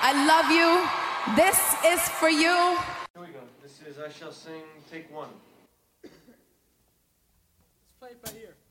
I love you. This is for you. Here we go. This is I Shall Sing, take one. Let's play it by ear.